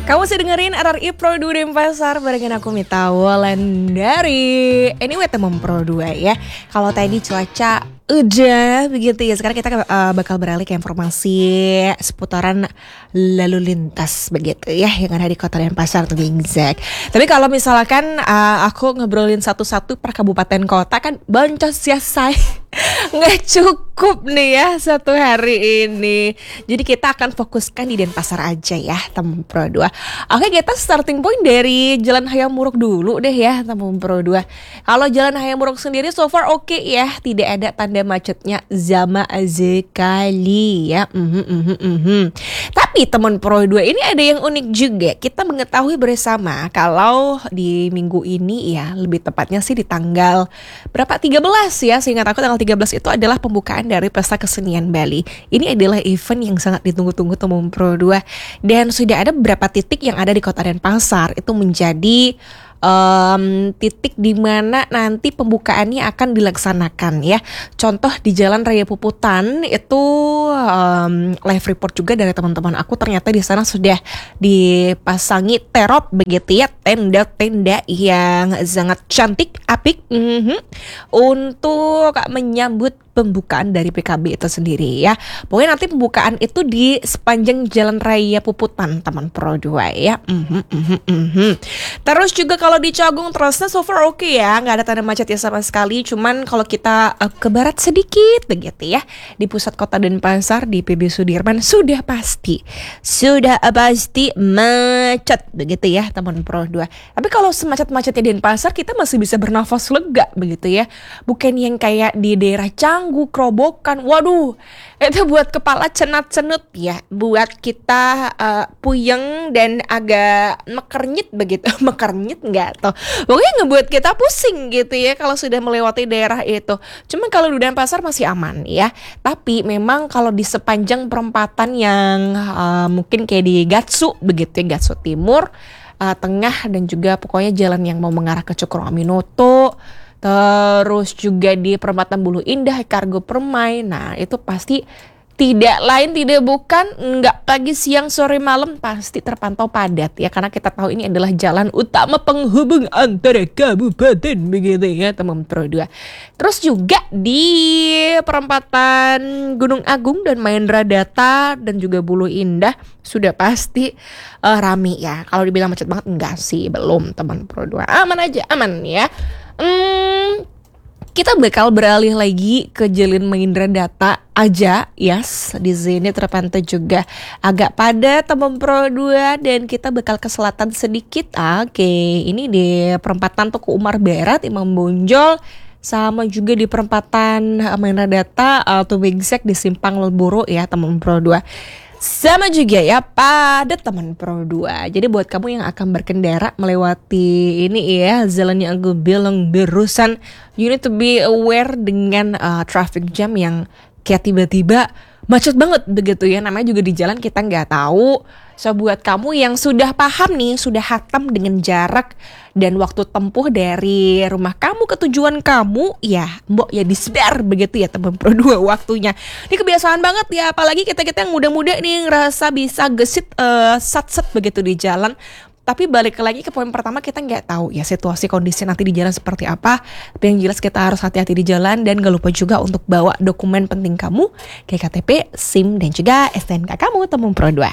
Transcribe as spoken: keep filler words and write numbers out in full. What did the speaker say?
Kamu masih dengerin R R I Pro dua Denpasar barengan aku Mita Wulandari. Anyway teman Pro dua ya. Kalau tadi cuaca udah begitu ya. Sekarang kita uh, bakal beralih ke informasi seputaran lalu lintas begitu ya, yang ada di Kota Denpasar tuh exact. Tapi kalau misalkan uh, aku ngobrolin satu-satu per kabupaten kota kan boncos ya say. Nggak cukup nih ya satu hari ini. Jadi kita akan fokuskan di Denpasar aja ya teman Pro dua. Oke, kita starting point dari Jalan Hayam Muruk dulu deh ya teman Pro dua. Kalau Jalan Hayam Muruk sendiri so far oke okay ya, tidak ada tanda macetnya sama sekali ya. Mm-hmm, mm-hmm, mm-hmm. Tapi teman Pro dua ini ada yang unik juga. Kita mengetahui bersama kalau di minggu ini ya, lebih tepatnya sih di tanggal berapa, tiga belas ya, seingat aku tanggal tiga belas itu adalah pembukaan dari Pesta Kesenian Bali. Ini adalah event yang sangat ditunggu-tunggu teman Pro dua, dan sudah ada beberapa titik yang ada di Kota Denpasar itu menjadi Um, titik di mana nanti pembukaannya akan dilaksanakan ya. Contoh di Jalan Raya Puputan itu um, live report juga dari teman-teman aku, ternyata di sana sudah dipasangi terop begitu ya, tenda-tenda yang sangat cantik, apik mm-hmm, untuk menyambut pembukaan dari P K B itu sendiri ya. Pokoknya nanti pembukaan itu di sepanjang Jalan Raya Puputan teman Pro dua ya. Mm-hmm, mm-hmm, mm-hmm. Terus juga kalau di Cagung terusnya so far oke okay ya, nggak ada tanda macet ya sama sekali. Cuman kalau kita uh, ke barat sedikit begitu ya, di pusat Kota Denpasar di P B Sudirman sudah pasti sudah pasti macet begitu ya teman Pro dua. Tapi kalau semacet-macetnya Denpasar kita masih bisa bernafas lega begitu ya. Bukan yang kayak di daerah Canggu, Kerobokan. Waduh, itu buat kepala cenat-cenut ya, buat kita uh, puyeng dan agak mekernyit begitu. Mekernyit nggak toh? Pokoknya ngebuat kita pusing gitu ya kalau sudah melewati daerah itu. Cuman kalau di Denpasar masih aman ya. Tapi memang kalau di sepanjang perempatan yang uh, mungkin kayak di Gatsu begitu ya, Gatsu Timur, uh, Tengah, dan juga pokoknya jalan yang mau mengarah ke Cukro Aminoto, terus juga di perempatan Bulu Indah, Kargo Permai. Nah itu pasti tidak lain tidak bukan, nggak pagi siang sore malam pasti terpantau padat ya, karena kita tahu ini adalah jalan utama penghubung antara kabupaten begitu ya teman Pro dua. Terus juga di perempatan Gunung Agung dan Mahendra Data dan juga Bulu Indah sudah pasti uh, rame ya. Kalau dibilang macet banget enggak sih, belum teman Pro dua. Aman aja, aman ya. Hmm, kita bakal beralih lagi ke Jalan Mahendra Data aja, yes. Di sini terpantau juga agak padat teman Pro dua, dan kita bakal ke selatan sedikit. Oke, ini di perempatan Tuku Umar Barat, Imam Bonjol, sama juga di perempatan Mahendra Data atau Begsek di Simpang Leboro ya teman Pro dua. Sama juga ya padat teman Pro dua. Jadi buat kamu yang akan berkendara melewati ini ya, jalan yang aku bilang berusan, you need to be aware dengan uh, traffic jam yang kayak tiba-tiba macet banget begitu ya. Namanya juga di jalan kita nggak tahu. So buat kamu yang sudah paham nih, sudah hatam dengan jarak dan waktu tempuh dari rumah kamu ke tujuan kamu, ya mbok ya disbar begitu ya teman Pro dua waktunya. Ini kebiasaan banget ya, apalagi kita-kita yang muda-muda nih ngerasa bisa gesit uh, sat-set begitu di jalan. Tapi balik lagi ke poin pertama, kita nggak tahu ya situasi kondisi nanti di jalan seperti apa. Tapi yang jelas kita harus hati-hati di jalan, dan gak lupa juga untuk bawa dokumen penting kamu kayak K T P, SIM, dan juga S T N K kamu teman Pro dua.